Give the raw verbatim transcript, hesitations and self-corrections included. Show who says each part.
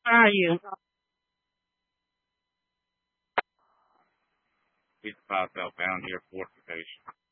Speaker 1: How are you?
Speaker 2: East Pass outbound here, fortification.